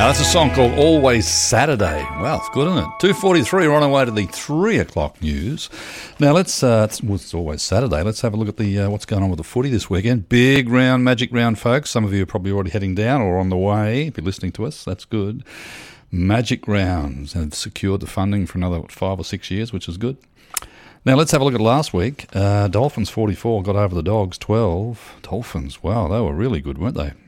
That's a song called Always Saturday. Well, it's good, isn't it? 2:43, we're on our way to the 3 o'clock news. Now, it's always Saturday. Let's have a look at the what's going on with the footy this weekend. Big round, magic round, folks. Some of you are probably already heading down or on the way. If you're listening to us, that's good. Magic rounds have secured the funding for another 5 or 6 years, which is good. Now, let's have a look at last week. Dolphins 44 got over the Dogs 12. Dolphins, wow, they were really good, weren't they?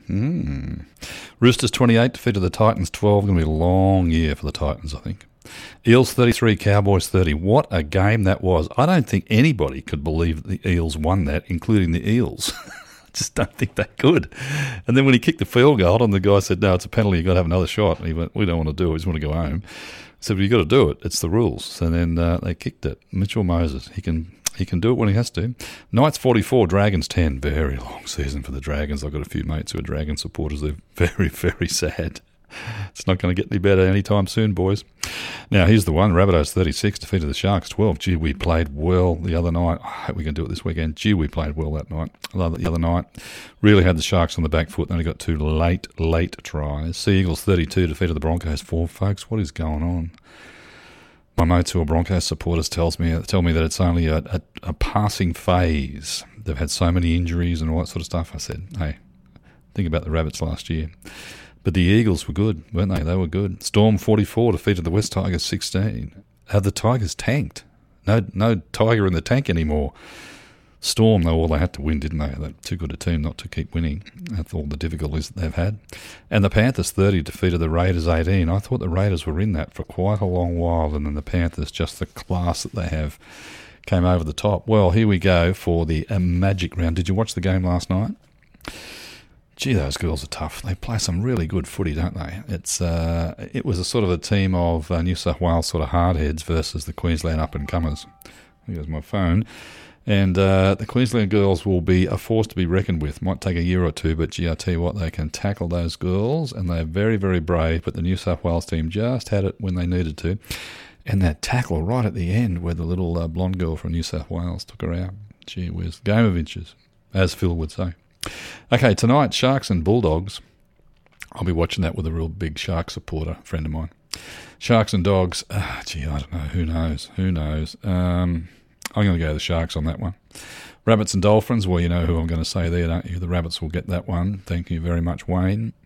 Roosters 28 defeated the Titans 12. Going to be a long year for the Titans, I think. Eels 33, Cowboys 30. What a game that was. I don't think anybody could believe the Eels won that, including the Eels. I just don't think they could. And then when he kicked the field goal and the guy said, no, it's a penalty, you've got to have another shot. And he went, we don't want to do it, we just want to go home. I said, well, you've got to do it. It's the rules. And then they kicked it. Mitchell Moses, he can do it when he has to. Knights 44, Dragons 10. Very long season for the Dragons. I've got a few mates who are Dragon supporters. They're very, very sad. It's not going to get any better anytime soon, boys. Now, here's the one. Rabbitohs 36 defeated the Sharks 12. Gee, we played well the other night. I hope we can do it this weekend. Gee, we played well that night. I love it the other night. Really had the Sharks on the back foot. They only got 2 late tries. Sea Eagles 32 defeated the Broncos 4. Folks, what is going on? My mates who are Broncos supporters tell me that it's only a passing phase. They've had so many injuries and all that sort of stuff. I said, hey, think about the Rabbits last year. But the Eagles were good, weren't they? They were good. Storm 44 defeated the West Tigers 16. Have the Tigers tanked? No Tiger in the tank anymore. Storm, though, all they had to win, didn't they? They're too good a team not to keep winning. That's all the difficulties that they've had. And the Panthers 30 defeated the Raiders 18. I thought the Raiders were in that for quite a long while, and then the Panthers, just the class that they have, came over the top. Well, here we go for the magic round. Did you watch the game last night? Gee, those girls are tough. They play some really good footy, don't they? It was a sort of a team of New South Wales sort of hardheads versus the Queensland up-and-comers. Here's my phone. And the Queensland girls will be a force to be reckoned with. Might take a year or two, but gee, I tell you what, they can tackle those girls, and they're very, very brave. But the New South Wales team just had it when they needed to. And that tackle right at the end where the little blonde girl from New South Wales took her out. Gee whiz, game of inches, as Phil would say. Okay, tonight, Sharks and Bulldogs. I'll be watching that with a real big Shark supporter, friend of mine. Sharks and Dogs, gee, I don't know, who knows. I'm going to go the Sharks on that one. Rabbits and Dolphins, well, you know who I'm going to say there, don't you? The Rabbits will get that one. Thank you very much, Wayne.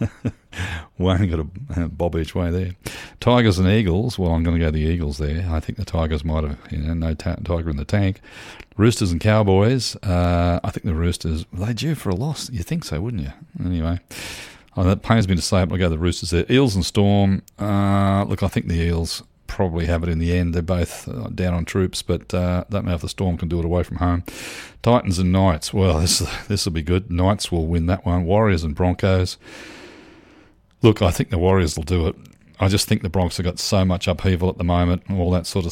Wayne got a bob each way there. Tigers and Eagles, well, I'm going to go the Eagles there. I think the Tigers might have, no tiger in the tank. Roosters and Cowboys, I think the Roosters, are they due for a loss? You'd think so, wouldn't you? Anyway, that pains me to say it, but I'll go the Roosters there. Eels and Storm, look, I think the Eels probably have it in the end. They're both down on troops, but don't know if the Storm can do it away from home. Titans and Knights, well, this will be good. Knights will win that one. Warriors and Broncos. Look, I think the Warriors will do it. I just think the Bronx have got so much upheaval at the moment, all that sort of